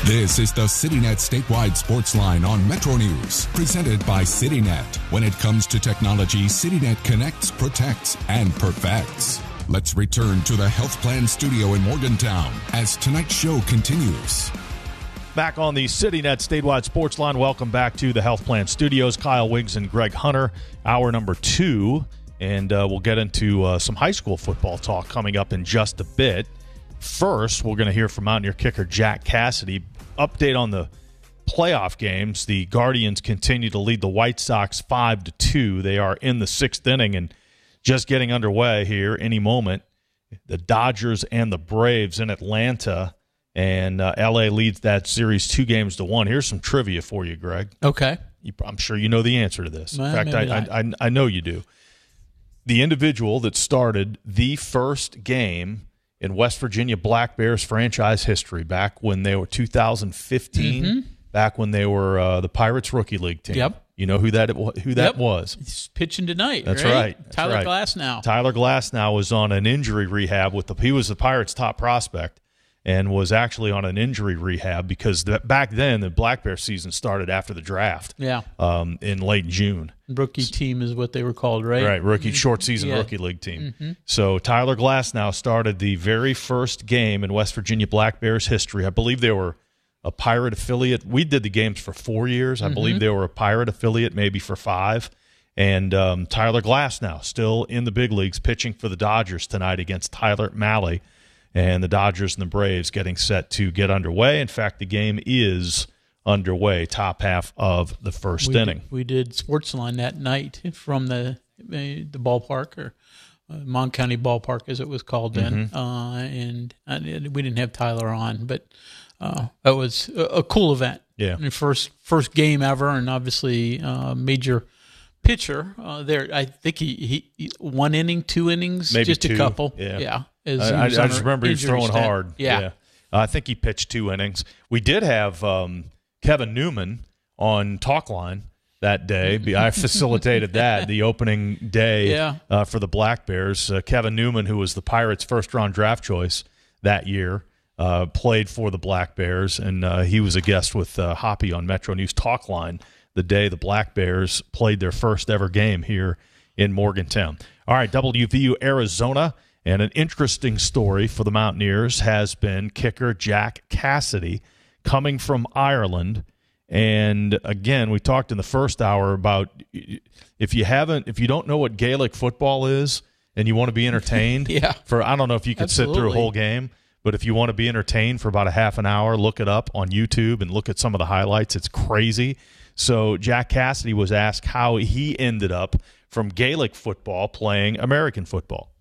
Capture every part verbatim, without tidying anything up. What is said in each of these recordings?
This is the CityNet Statewide Sports Line on Metro News, presented by CityNet. When it comes to technology, CityNet connects, protects, and perfects. Let's return to the Health Plan Studio in Morgantown as tonight's show continues. Back on the CityNet Statewide Sports Line, welcome back to the Health Plan Studios. Kyle Wiggs and Greg Hunter, hour number two, and uh, we'll get into uh, some high school football talk coming up in just a bit. First, we're going to hear from Mountaineer kicker Jack Cassidy. Update on the playoff games. The Guardians continue to lead the White Sox five to two. They are in the sixth inning and just getting underway here any moment. The Dodgers and the Braves in Atlanta, and uh, L A leads that series two games to one. Here's some trivia for you, Greg. Okay. You, I'm sure you know the answer to this. Well, in fact, I, I, I, I know you do. The individual that started the first game in West Virginia Black Bears franchise history back when they were two thousand fifteen, mm-hmm. back when they were uh, the Pirates Rookie League team. Yep. You know who that who that yep. was? He's pitching tonight. That's right. right. That's Tyler right. Glasnow. Tyler Glasnow was on an injury rehab with the. He was the Pirates' top prospect, and was actually on an injury rehab because the, back then the Black Bear season started after the draft. Yeah. Um, in late June. Rookie team is what they were called, right? Right. Rookie short season yeah. rookie league team. Mm-hmm. So Tyler Glasnow started the very first game in West Virginia Black Bears history. I believe they were a Pirate affiliate. We did the games for four years. I mm-hmm. believe they were a Pirate affiliate, maybe for five. And um, Tyler Glasnow still in the big leagues, pitching for the Dodgers tonight against Tyler Malley. And the Dodgers and the Braves getting set to get underway. In fact, the game is underway, top half of the first we inning. Did, we did Sportsline that night from the uh, the ballpark, or uh, Mon County Ballpark as it was called then. Mm-hmm. Uh, and, and we didn't have Tyler on, but uh, it was a, a cool event. Yeah. And first, first game ever, and obviously uh, major pitcher uh, there. I think he, he one inning, two innings, Maybe just two. a couple. Yeah. yeah. I, I just remember he was throwing stat. hard. Yeah. yeah. Uh, I think he pitched two innings. We did have um, Kevin Newman on Talkline that day. I facilitated that, the opening day yeah. uh, for the Black Bears. Uh, Kevin Newman, who was the Pirates' first-round draft choice that year, uh, played for the Black Bears, and uh, he was a guest with uh, Hoppy on Metro News Talkline the day the Black Bears played their first-ever game here in Morgantown. All right, W V U Arizona. And an interesting story for the Mountaineers has been kicker Jack Cassidy coming from Ireland. And again, we talked in the first hour about if you haven't, if you don't know what Gaelic football is and you want to be entertained yeah. for, I don't know if you could Absolutely. sit through a whole game, but if you want to be entertained for about a half an hour, look it up on YouTube and look at some of the highlights. It's crazy. So Jack Cassidy was asked how he ended up from Gaelic football playing American football.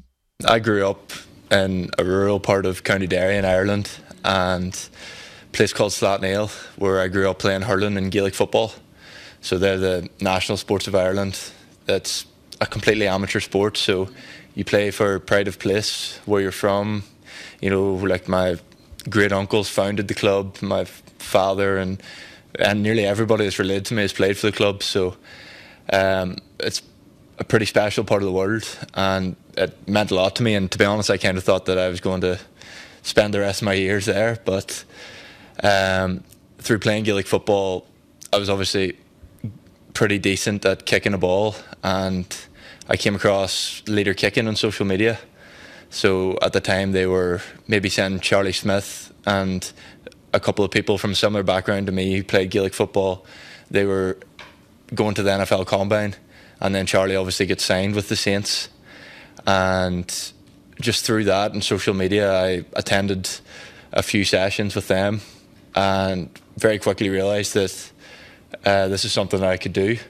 I grew up in a rural part of County Derry in Ireland, and a place called Slaughtneil, where I grew up playing hurling and Gaelic football. So they're the national sports of Ireland. It's a completely amateur sport, so you play for pride of place, where you're from. You know, like my great uncles founded the club, my father and and nearly everybody that's related to me has played for the club. So um, it's a pretty special part of the world, and it meant a lot to me. And to be honest, I kind of thought that I was going to spend the rest of my years there, but um, through playing Gaelic football, I was obviously pretty decent at kicking a ball, and I came across Leader Kicking on social media. So at the time they were maybe sending Charlie Smith and a couple of people from a similar background to me who played Gaelic football. They were going to the N F L Combine, and then Charlie obviously gets signed with the Saints. And just through that and social media, I attended a few sessions with them and very quickly realised that uh, this is something that I could do.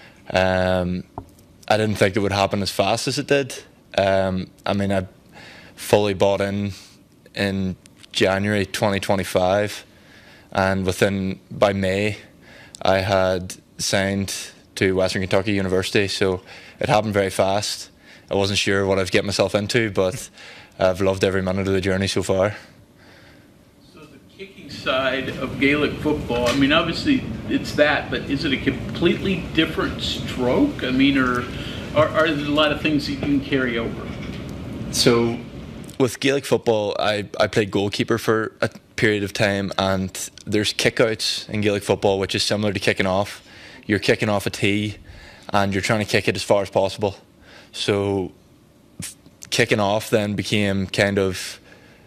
Um, I didn't think it would happen as fast as it did. Um, I mean, I fully bought in in January twenty twenty-five, and within, by May, I had signed to Western Kentucky University, so it happened very fast. I wasn't sure what I'd get myself into, but I've loved every minute of the journey so far. So the kicking side of Gaelic football, I mean, obviously it's that, but is it a completely different stroke? I mean, or are, are there a lot of things that you can carry over? So with Gaelic football, I, I played goalkeeper for a period of time, and there's kickouts in Gaelic football, which is similar to kicking off. You're kicking off a tee, and you're trying to kick it as far as possible. So f- kicking off then became kind of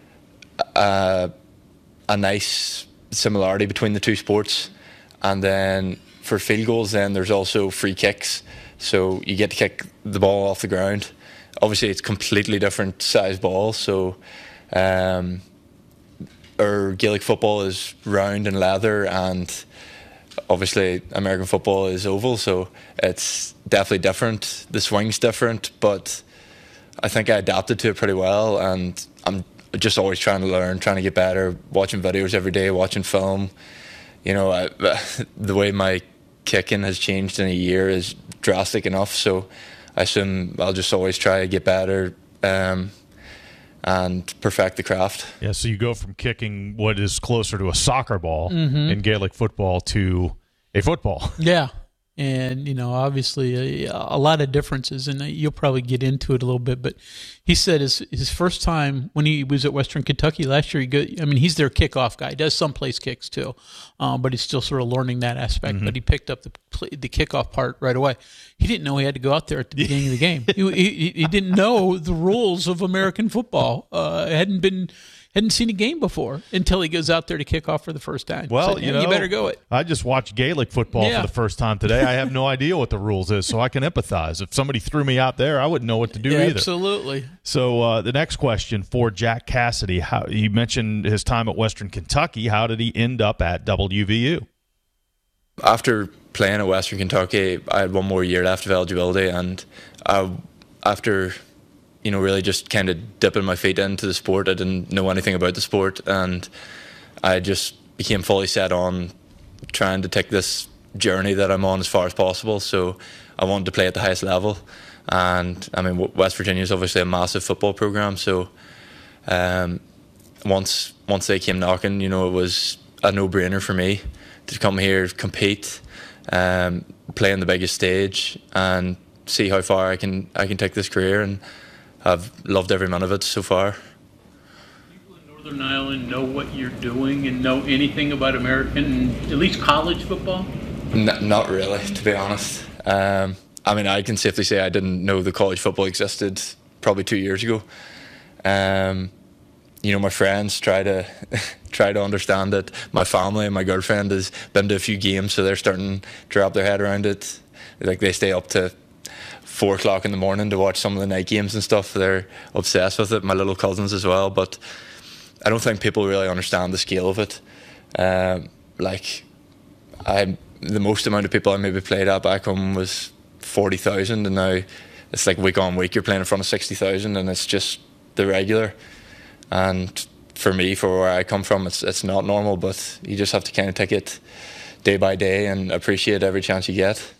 a, a nice similarity between the two sports. And then for field goals, then there's also free kicks. So you get to kick the ball off the ground. Obviously, it's completely different size ball. So um, our Gaelic football is round and leather, and obviously American football is oval. So it's definitely different. The swing's different, but I think I adapted to it pretty well. And I'm just always trying to learn, trying to get better, watching videos every day, watching film. You know, I, the way my kicking has changed in a year is drastic enough. So I assume I'll just always try to get better um, and perfect the craft. Yeah, so you go from kicking what is closer to a soccer ball Mm-hmm. in Gaelic football to a football. Yeah. And, you know, obviously a, a lot of differences, and you'll probably get into it a little bit, but he said his his first time when he was at Western Kentucky last year, he go, I mean, he's their kickoff guy. He does some place kicks too, um, but he's still sort of learning that aspect. Mm-hmm. But he picked up the the kickoff part right away. He didn't know he had to go out there at the beginning of the game. He, he, he didn't know the rules of American football. Uh, hadn't been... Hadn't seen a game before until he goes out there to kick off for the first time. Well, so, you yeah, know, you better go it. I just watched Gaelic football Yeah. for the first time today. I have no idea what the rules is, so I can empathize. If somebody threw me out there, I wouldn't know what to do Yeah, either. absolutely. So uh, the next question for Jack Cassidy: How you mentioned his time at Western Kentucky? How did he end up at W V U? After playing at Western Kentucky, I had one more year left of eligibility, and I, after you know, really just kind of dipping my feet into the sport. I didn't know anything about the sport, and I just became fully set on trying to take this journey that I'm on as far as possible. So I wanted to play at the highest level, and I mean, West Virginia is obviously a massive football program. So um, once once they came knocking, you know, it was a no-brainer for me to come here, compete, um, play on the biggest stage, and see how far I can I can take this career. And I've loved every minute of it so far. People in Northern Ireland know what you're doing and know anything about American, at least college football? N- not really, to be honest. Um, I mean, I can safely say I didn't know the college football existed probably two years ago. Um, you know, my friends try to try to understand it. My family and my girlfriend has been to a few games, so they're starting to wrap their head around it. Like, they stay up to four o'clock in the morning to watch some of the night games and stuff. They're obsessed with it. My little cousins as well. But I don't think people really understand the scale of it. Um, like, I, the most amount of people I maybe played at back home was forty thousand, and now it's like week on week you're playing in front of sixty thousand, and it's just the regular. And for me, for where I come from, it's it's not normal. But you just have to kind of take it day by day and appreciate every chance you get.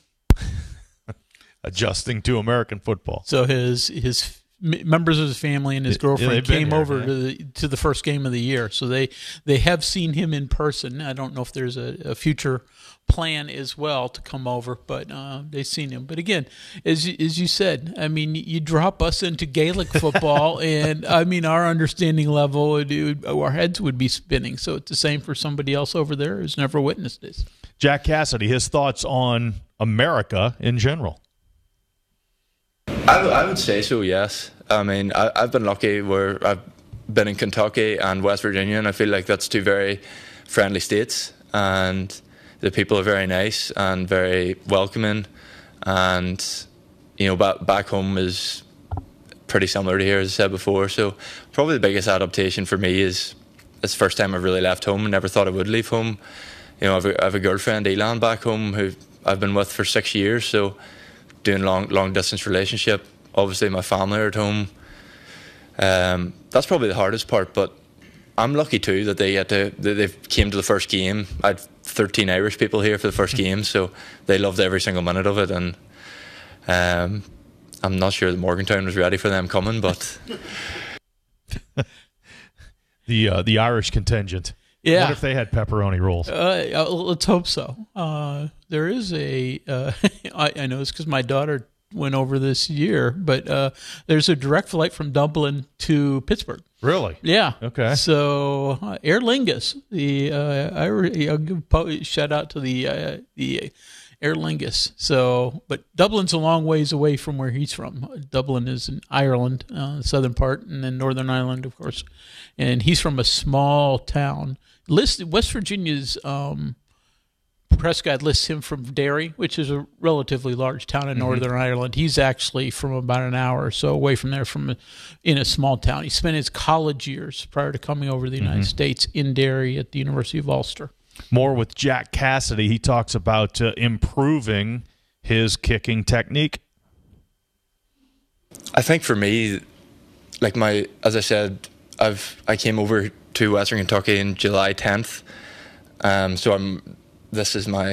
Adjusting to American football. So his his members of his family and his girlfriend they've been came here, over yeah. to the to the first game of the year. So they they have seen him in person. I don't know if there's a, a future plan as well to come over, but uh, they've seen him. But again, as you- as you said, I mean, you drop us into Gaelic football, and I mean, our understanding level, it would, our heads would be spinning. So it's the same for somebody else over there who's never witnessed this. Jack Cassidy, his thoughts on America in general. I, w- I would say so, yes. I mean, I, I've been lucky where I've been in Kentucky and West Virginia, and I feel like that's two very friendly states, and the people are very nice and very welcoming, and you know, back, back home is pretty similar to here, as I said before. So probably the biggest adaptation for me is it's the first time I've really left home. I never thought I would leave home. You know, I have a, I have a girlfriend, Elan, back home, who I've been with for six years, so doing long long distance relationship. Obviously my family are at home. Um, that's probably the hardest part, but I'm lucky too that they get to that they came to the first game. I had thirteen Irish people here for the first game, so they loved every single minute of it, and um, I'm not sure that Morgantown was ready for them coming, but The uh, the Irish contingent. Yeah. What if they had pepperoni rolls? Uh, uh, let's hope so. Uh, there is a, uh, I, I know it's because my daughter went over this year, but uh, there's a direct flight from Dublin to Pittsburgh. Really? Yeah. Okay. So uh, Aer Lingus, the uh, I re- I'll give a shout out to the uh, the Aer Lingus. So, but Dublin's a long ways away from where he's from. Dublin is in Ireland, uh, the southern part, and then Northern Ireland, of course. And he's from a small town. List West Virginia's um, press guide lists him from Derry, which is a relatively large town in Northern mm-hmm. Ireland. He's actually from about an hour or so away from there, from a, in a small town. He spent his college years prior to coming over to the United mm-hmm. States in Derry at the University of Ulster. More with Jack Cassidy. He talks about uh, improving his kicking technique. I think for me, like my, as I said, I've I came over to Western Kentucky in July tenth. Um, so I'm. This is my.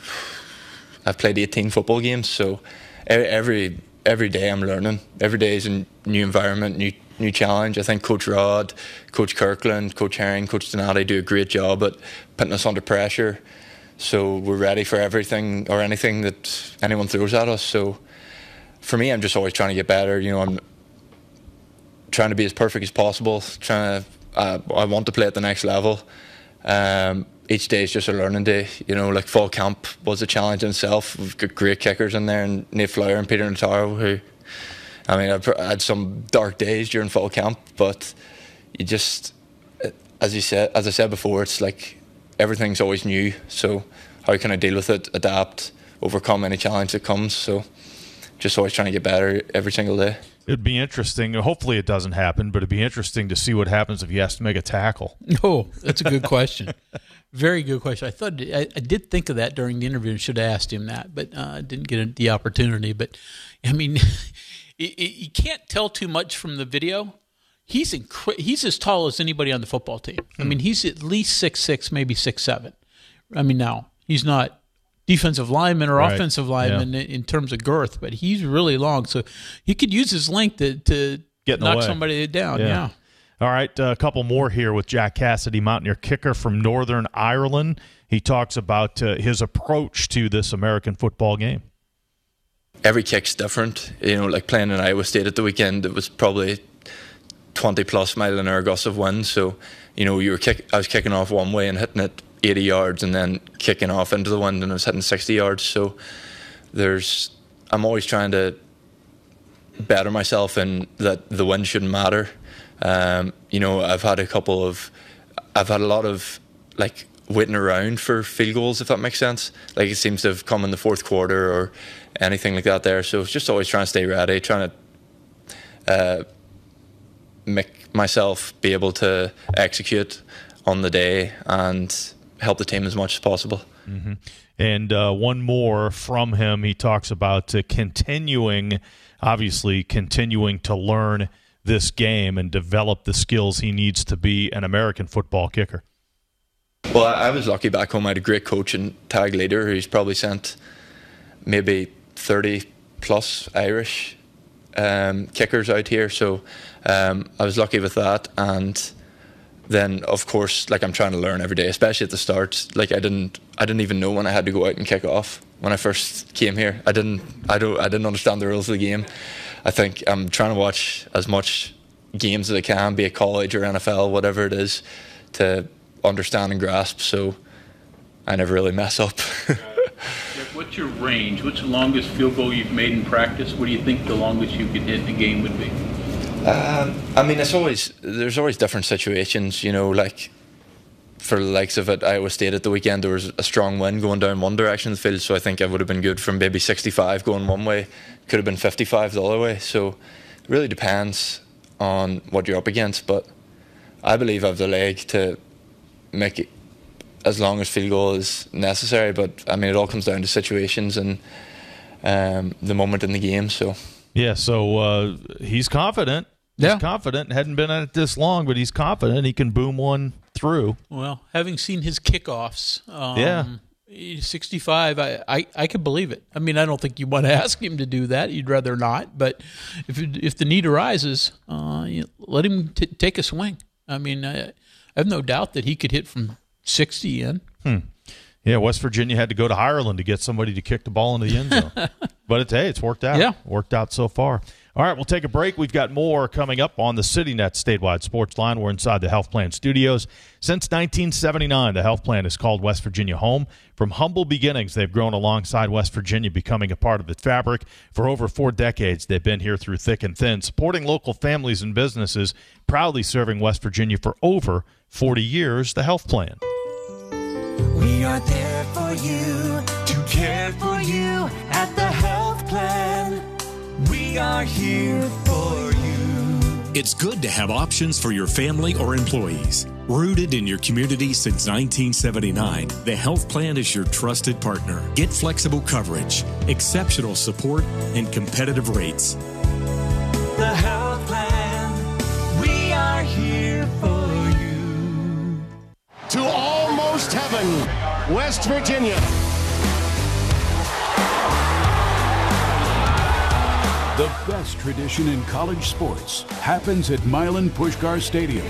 I've played eighteen football games, so every every day I'm learning. Every day is a new environment, new new challenge. I think Coach Rod, Coach Kirkland, Coach Herring, Coach Donati do a great job at putting us under pressure, so we're ready for everything or anything that anyone throws at us. So for me, I'm just always trying to get better. You know, I'm trying to be as perfect as possible. Trying to, uh, I want to play at the next level. Um, each day is just a learning day. You know, like fall camp was a challenge in itself. We've got great kickers in there, and Nate Flower and Peter Notaro, who, I mean, I've had some dark days during fall camp, but you just, as you said, as I said before, it's like everything's always new. So how can I deal with it, adapt, overcome any challenge that comes? So just always trying to get better every single day. It'd be interesting. Hopefully it doesn't happen, but it'd be interesting to see what happens if he has to make a tackle. Oh, that's a good question. Very good question. I thought I, I did think of that during the interview and should have asked him that, but I uh, didn't get the opportunity. But, I mean, it, it, you can't tell too much from the video. He's incre- He's as tall as anybody on the football team. Hmm. I mean, he's at least six six, maybe six seven. I mean, now, he's not defensive lineman or right. offensive lineman yeah. in, in terms of girth, but he's really long, so he could use his length to, to Get knock away. somebody down. Yeah. yeah. All right, uh, a couple more here with Jack Cassidy, Mountaineer kicker from Northern Ireland. He talks about uh, his approach to this American football game. Every kick's different. You know, like playing in Iowa State at the weekend, it was probably twenty plus mile an hour gusts of wind. So, you know, you were kick. I was kicking off one way and hitting it eighty yards, and then kicking off into the wind, and I was hitting sixty yards. So, there's. I'm always trying to better myself, and that the wind shouldn't matter. Um, you know, I've had a couple of, I've had a lot of like waiting around for field goals, if that makes sense. Like it seems to have come in the fourth quarter or anything like that there. So it's just always trying to stay ready, trying to uh, make myself be able to execute on the day and help the team as much as possible. Mm-hmm. And uh, one more from him, he talks about uh, continuing, obviously continuing to learn this game and develop the skills he needs to be an American football kicker. Well, I was lucky back home. I had a great coach and tag leader who's probably sent maybe thirty plus Irish um, kickers out here. So um, I was lucky with that. And then, of course, like I'm trying to learn every day, especially at the start. Like I didn't, I didn't even know when I had to go out and kick off when I first came here. I didn't, I don't, I didn't understand the rules of the game. I think I'm trying to watch as much games as I can, be it college or N F L, whatever it is, to understand and grasp, so I never really mess up. What's your range? What's the longest field goal you've made in practice? What do you think the longest you could hit in a game would be? Um, I mean, it's always there's always different situations, you know, like for the likes of it, Iowa State at the weekend, there was a strong wind going down one direction of the field, so I think I would have been good from maybe sixty-five going one way, could have been fifty-five the other way, so it really depends on what you're up against, but I believe I have the leg to make it as long as field goal is necessary, but I mean, it all comes down to situations and um, the moment in the game, so. Yeah, so uh, he's confident. Yeah. He's confident. Hadn't been at it this long, but he's confident he can boom one through. Well, having seen his kickoffs, um, yeah. sixty-five, I, I, I could believe it. I mean, I don't think you want to ask him to do that. You'd rather not. But if if the need arises, uh, you let him t- take a swing. I mean, I, I have no doubt that he could hit from sixty in. Hmm. Yeah, West Virginia had to go to Ireland to get somebody to kick the ball into the end zone. But, it's, hey, it's worked out. Yeah. Worked out so far. All right, we'll take a break. We've got more coming up on the CityNet Statewide Sports Line. We're inside the Health Plan Studios. Since nineteen seventy-nine, the Health Plan has called West Virginia home. From humble beginnings, they've grown alongside West Virginia, becoming a part of its fabric. For over four decades, they've been here through thick and thin, supporting local families and businesses, proudly serving West Virginia for over forty years. The Health Plan. We are there for you, to care for you at the Health Plan. We are here for you. It's good to have options for your family or employees. Rooted in your community since nineteen seventy-nine, the Health Plan is your trusted partner. Get flexible coverage, exceptional support, and competitive rates. The Health Plan, we are here for you. To almost heaven, West Virginia. The best tradition in college sports happens at Milan Puskar Stadium.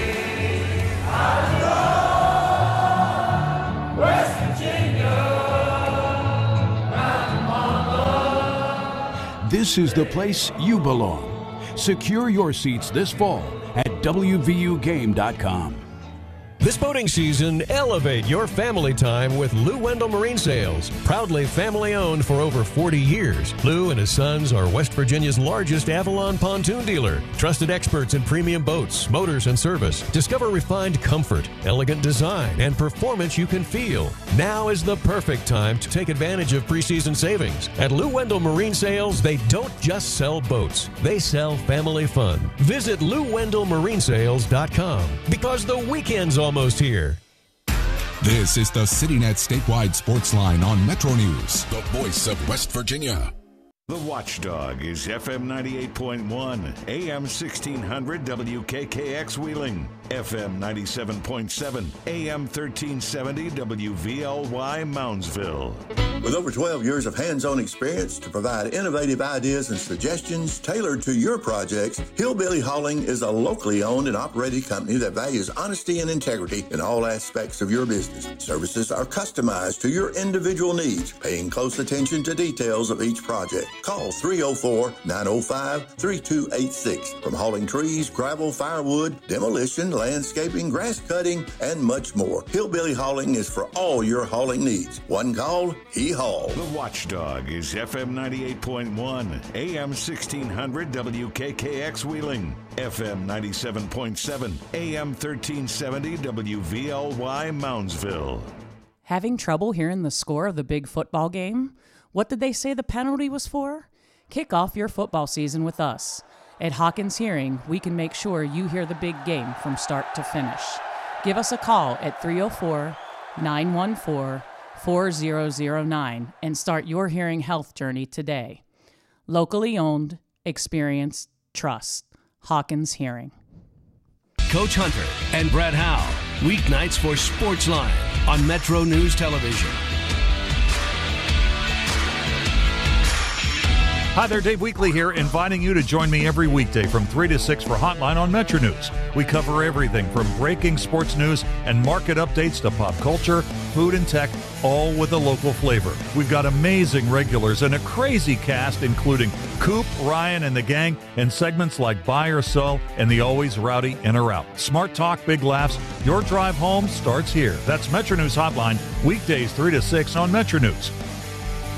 West Virginia. This is the place you belong. Secure your seats this fall at W V U game dot com. This boating season, elevate your family time with Lou Wendell Marine Sales. Proudly family-owned for over forty years, Lou and his sons are West Virginia's largest Avalon pontoon dealer. Trusted experts in premium boats, motors, and service. Discover refined comfort, elegant design, and performance you can feel. Now is the perfect time to take advantage of preseason savings. At Lou Wendell Marine Sales, they don't just sell boats. They sell family fun. Visit Lou Wendell Marine Sales dot com because the weekend's almost almost here. This is the CityNet Statewide Sports Line on Metro News, the voice of West Virginia. The Watchdog is F M ninety-eight point one, A M sixteen hundred W K K X Wheeling, F M ninety-seven point seven, A M thirteen seventy W V L Y Moundsville. With over twelve years of hands-on experience to provide innovative ideas and suggestions tailored to your projects, Hillbilly Hauling is a locally owned and operated company that values honesty and integrity in all aspects of your business. Services are customized to your individual needs, paying close attention to details of each project. Call three oh four, nine oh five, three two eight six. From hauling trees, gravel, firewood, demolition, landscaping, grass cutting, and much more. Hillbilly Hauling is for all your hauling needs. One call, he hauls. The Watchdog is F M ninety-eight point one, A M sixteen hundred W K K X Wheeling, F M ninety-seven point seven, A M thirteen seventy W V L Y Moundsville. Having trouble hearing the score of the big football game? What did they say the penalty was for? Kick off your football season with us. At Hawkins Hearing, we can make sure you hear the big game from start to finish. Give us a call at three oh four, nine one four, four oh oh nine and start your hearing health journey today. Locally owned, experienced, trust. Hawkins Hearing. Coach Hunter and Brett Howe, weeknights for Sportsline on Metro News Television. Hi there, Dave Weekley here, inviting you to join me every weekday from three to six for Hotline on Metro News. We cover everything from breaking sports news and market updates to pop culture, food, and tech, all with a local flavor. We've got amazing regulars and a crazy cast, including Coop, Ryan, and the gang, and segments like Buy or Sell and the always rowdy In or Out. Smart talk, big laughs. Your drive home starts here. That's Metro News Hotline, weekdays three to six on Metro News.